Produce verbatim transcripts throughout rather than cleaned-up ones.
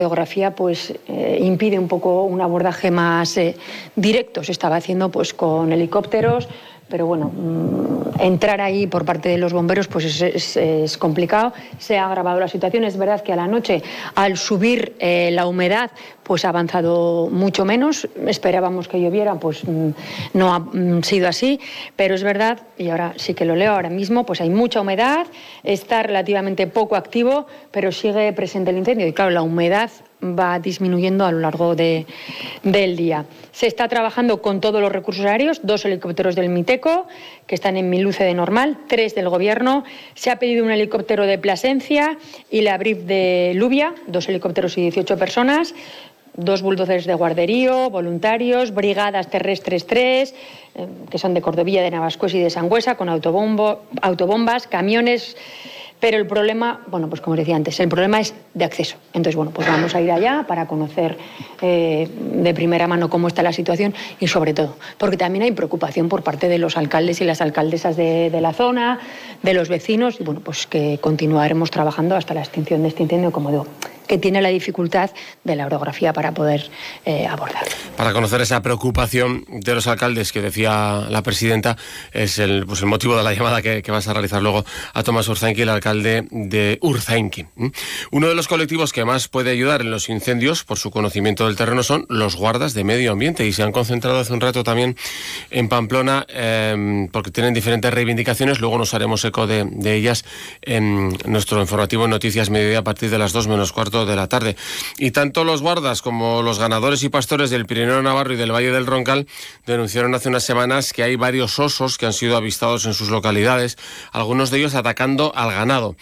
geografía pues eh, impide un poco un abordaje más eh, directo. Se estaba haciendo pues con helicópteros, pero bueno, mmm, entrar ahí por parte de los bomberos pues es, es, es complicado. Se ha agravado la situación. Es verdad que a la noche, al subir eh, la humedad, pues ha avanzado mucho menos. Esperábamos que lloviera, pues mmm, no ha mmm, sido así, pero es verdad, y ahora sí que lo leo ahora mismo, pues hay mucha humedad, está relativamente poco activo, pero sigue presente el incendio. Y claro, la humedad va disminuyendo a lo largo de, del día. Se está trabajando con todos los recursos aéreos, dos helicópteros del Miteco, que están en Miluce de Normal, tres del Gobierno. Se ha pedido un helicóptero de Plasencia y la Brif de Lubia, dos helicópteros y dieciocho personas, dos bulldozers de Guarderío, voluntarios, brigadas terrestres tres, eh, que son de Cordovilla, de Navascués y de Sangüesa, con autobombo, autobombas, camiones. Pero el problema, bueno, pues como decía antes, el problema es de acceso. Entonces, bueno, pues vamos a ir allá para conocer eh, de primera mano cómo está la situación y sobre todo, porque también hay preocupación por parte de los alcaldes y las alcaldesas de, de la zona, de los vecinos, y bueno, pues que continuaremos trabajando hasta la extinción de este incendio, como digo, que tiene la dificultad de la orografía para poder eh, abordar. Para conocer esa preocupación de los alcaldes que decía la presidenta, es el, pues el motivo de la llamada que, que vas a realizar luego a Tomás Urzainqui, el alcalde de Urzainqui. Uno de los colectivos que más puede ayudar en los incendios, por su conocimiento del terreno, son los guardas de medio ambiente, y se han concentrado hace un rato también en Pamplona, eh, porque tienen diferentes reivindicaciones. Luego nos haremos eco de, de ellas en nuestro informativo en Noticias Mediodía a partir de las dos menos cuarto de la tarde. Y tanto los guardas como los ganadores y pastores del Pirineo Navarro y del Valle del Roncal denunciaron hace unas semanas que hay varios osos que han sido avistados en sus localidades, algunos de ellos atacando al ganado.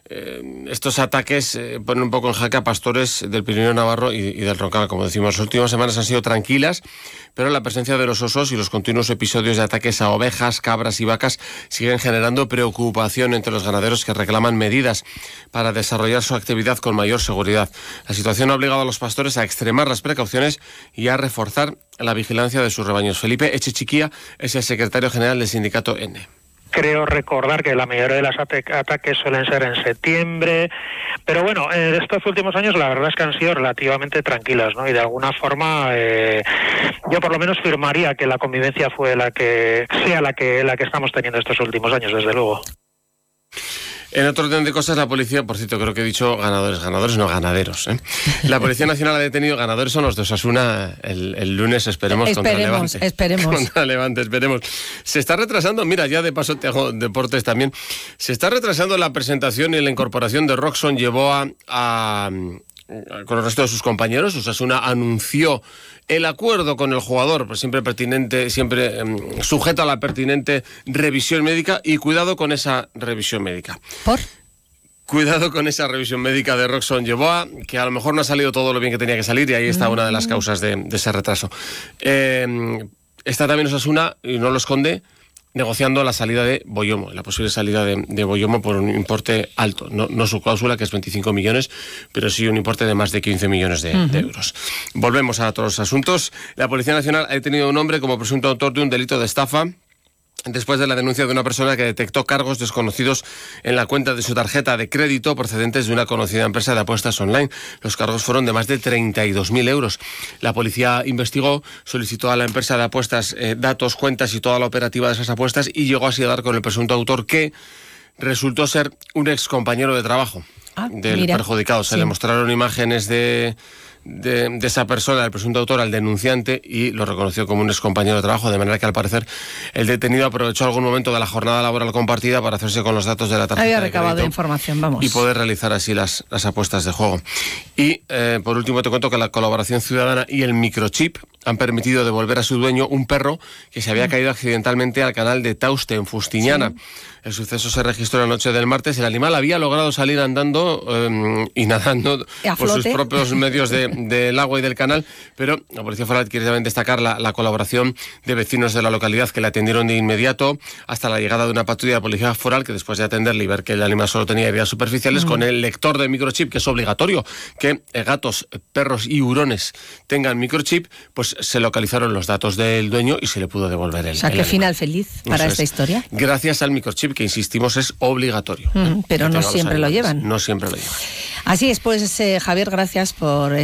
Eh, estos ataques eh, ponen un poco en jaque a pastores del Pirineo Navarro y, y del Roncal. Como decimos, las últimas semanas han sido tranquilas, pero la presencia de los osos y los continuos episodios de ataques a ovejas, cabras y vacas siguen generando preocupación entre los ganaderos, que reclaman medidas para desarrollar su actividad con mayor seguridad. La situación ha obligado a los pastores a extremar las precauciones y a reforzar la vigilancia de sus rebaños. Felipe Echechiquía es el secretario general del sindicato N. Creo recordar que la mayoría de los ataques suelen ser en septiembre, pero bueno, eh, estos últimos años la verdad es que han sido relativamente tranquilos, ¿no? Y de alguna forma eh, yo por lo menos firmaría que la convivencia fue la que sea la que la que estamos teniendo estos últimos años, desde luego. En otro orden de cosas, la policía, por cierto, creo que he dicho ganadores, ganadores no ganaderos, ¿eh? La Policía Nacional ha detenido ganadores, son los de Osasuna, el, el lunes, esperemos, esperemos contra Levante. Esperemos, Contra Levante, esperemos. Se está retrasando, mira, ya de paso te hago deportes también, se está retrasando la presentación y la incorporación de Roxon Yeboah a, a, con el resto de sus compañeros. Osasuna anunció el acuerdo con el jugador, pues siempre pertinente, siempre eh, sujeto a la pertinente revisión médica, y cuidado con esa revisión médica. ¿Por? Cuidado con esa revisión médica de Roxon Yeboah, que a lo mejor no ha salido todo lo bien que tenía que salir, y ahí está una de las causas de, de ese retraso. Eh, está también Osasuna, y no lo esconde, negociando la salida de Boyomo, la posible salida de, de Boyomo por un importe alto. No, no su cláusula, que es veinticinco millones, pero sí un importe de más de quince millones de, uh-huh. de euros. Volvemos a otros asuntos. La Policía Nacional ha detenido a un hombre como presunto autor de un delito de estafa, después de la denuncia de una persona que detectó cargos desconocidos en la cuenta de su tarjeta de crédito procedentes de una conocida empresa de apuestas online. Los cargos fueron de más de treinta y dos mil euros. La policía investigó, solicitó a la empresa de apuestas eh, datos, cuentas y toda la operativa de esas apuestas, y llegó así a dar con el presunto autor, que resultó ser un ex compañero de trabajo ah, del mira. perjudicado. Se sí. le mostraron imágenes de... De, de esa persona, del presunto autor, al denunciante, y lo reconoció como un ex compañero de trabajo, de manera que al parecer el detenido aprovechó algún momento de la jornada laboral compartida para hacerse con los datos de la tarjeta Había de recabado crédito información, vamos. y poder realizar así las, las apuestas de juego. Y eh, por último te cuento que la colaboración ciudadana y el microchip han permitido devolver a su dueño un perro que se había caído accidentalmente al canal de Tauste, en Fustiñana. Sí. El suceso se registró la noche del martes. El animal había logrado salir andando eh, y nadando por sus propios medios de, del agua y del canal, pero la Policía Foral quiere también destacar la, la colaboración de vecinos de la localidad que le atendieron de inmediato hasta la llegada de una patrulla de Policía Foral que después de atenderle y ver que el animal solo tenía heridas superficiales, mm. con el lector de microchip, que es obligatorio que eh, gatos, perros y hurones tengan microchip, pues se localizaron los datos del dueño y se le pudo devolver el O sea, el qué animal. Final feliz para Eso esta es. historia. Gracias al microchip, que insistimos es obligatorio. Mm, pero no siempre lo llevan. No siempre lo llevan. Así es, pues eh, Javier, gracias por